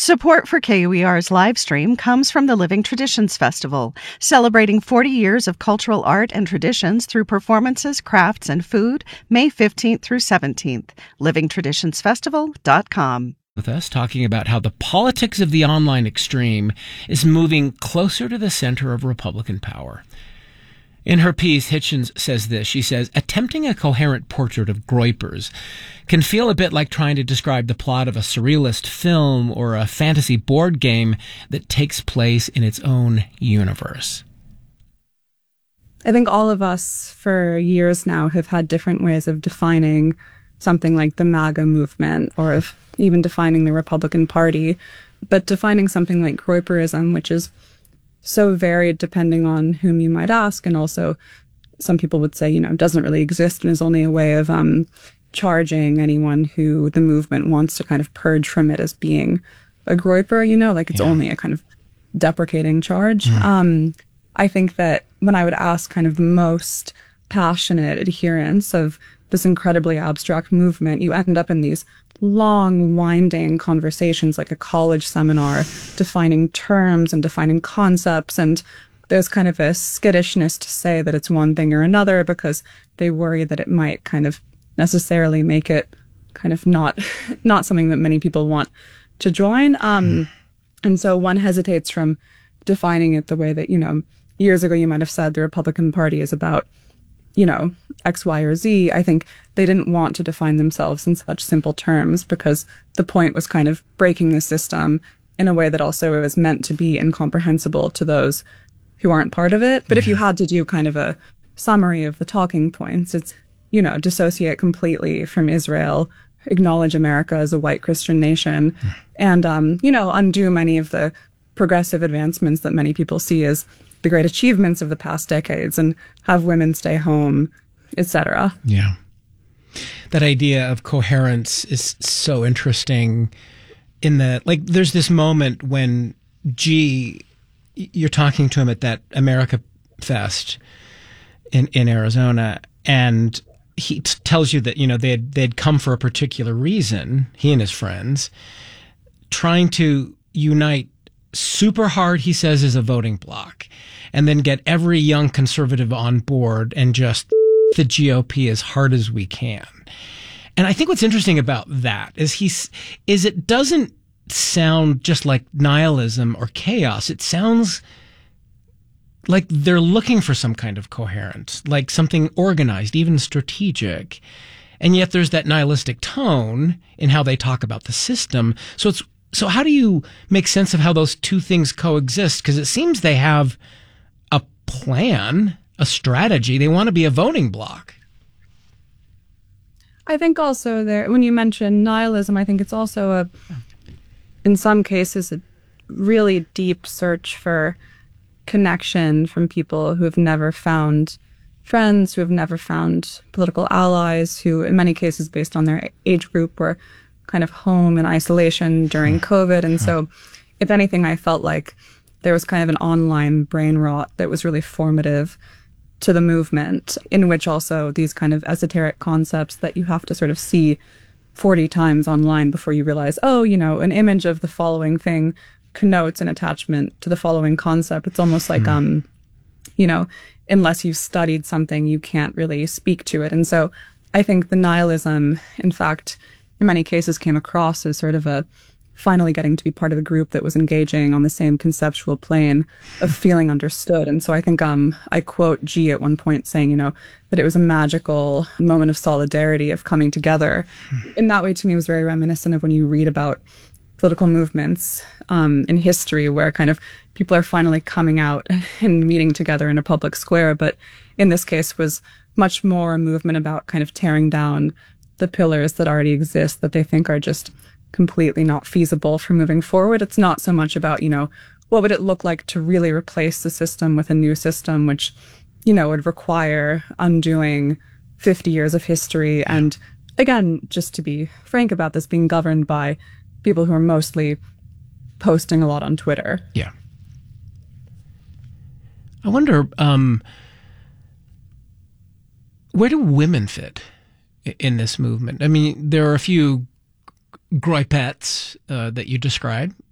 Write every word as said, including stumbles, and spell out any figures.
Support for K U E R's live stream comes from the Living Traditions Festival, celebrating forty years of cultural art and traditions through performances, crafts, and food, May fifteenth through seventeenth. living traditions festival dot com. With us talking about how the politics of the online extreme is moving closer to the center of Republican power. In her piece, Hitchens says this. She says, attempting a coherent portrait of Groypers can feel a bit like trying to describe the plot of a surrealist film or a fantasy board game that takes place in its own universe. I think all of us for years now have had different ways of defining something like the MAGA movement or of even defining the Republican Party, but defining something like Groyperism, which is so varied depending on whom you might ask. And also some people would say, you know, doesn't really exist and is only a way of um, charging anyone who the movement wants to kind of purge from it as being a Groyper, you know, like it's yeah. only a kind of deprecating charge. Mm. Um, I think that when I would ask kind of the most passionate adherents of this incredibly abstract movement, you end up in these long, winding conversations like a college seminar, defining terms and defining concepts. And there's kind of a skittishness to say that it's one thing or another because they worry that it might kind of necessarily make it kind of not, not something that many people want to join. Um, and so one hesitates from defining it the way that, you know, years ago you might have said the Republican Party is about, you know, X, Y, or Z. I think they didn't want to define themselves in such simple terms because the point was kind of breaking the system in a way that also was meant to be incomprehensible to those who aren't part of it. But yeah. if you had to do kind of a summary of the talking points, it's, you know, dissociate completely from Israel, acknowledge America as a white Christian nation, mm. and, um, you know, undo many of the progressive advancements that many people see as the great achievements of the past decades and have women stay home, et cetera. Yeah. That idea of coherence is so interesting in that, like, there's this moment when G, you're talking to him at that America Fest in, in Arizona, and he t- tells you that, you know, they'd, they'd come for a particular reason, he and his friends, trying to unite super hard, he says, as a voting bloc, and then get every young conservative on board and just the G O P as hard as we can. And I think what's interesting about that is he's, is it doesn't sound just like nihilism or chaos. It sounds like they're looking for some kind of coherence, like something organized, even strategic. And yet there's that nihilistic tone in how they talk about the system. So it's, So how do you make sense of how those two things coexist? Because it seems they have a plan, a strategy. They want to be a voting bloc. I think also there, when you mention nihilism, I think it's also a, in some cases, a really deep search for connection from people who have never found friends, who have never found political allies, who in many cases, based on their age group, were kind of home in isolation during COVID. And so if anything, I felt like there was kind of an online brain rot that was really formative to the movement, in which also these kind of esoteric concepts that you have to sort of see forty times online before you realize, oh, you know, an image of the following thing connotes an attachment to the following concept. It's almost like, mm. um, you know, unless you've studied something, you can't really speak to it. And so I think the nihilism, in fact, in many cases came across as sort of a finally getting to be part of a group that was engaging on the same conceptual plane of feeling understood. And so I think um, I quote G at one point saying, you know, that it was a magical moment of solidarity, of coming together. In that way, to me, was very reminiscent of when you read about political movements um, in history where kind of people are finally coming out and meeting together in a public square. But in this case was much more a movement about kind of tearing down the pillars that already exist that they think are just completely not feasible for moving forward. It's not so much about, you know, what would it look like to really replace the system with a new system, which, you know, would require undoing fifty years of history. And again, just to be frank about this, being governed by people who are mostly posting a lot on Twitter. Yeah. I wonder, um, where do women fit in this movement? I mean, there are a few Groypettes uh, that you described,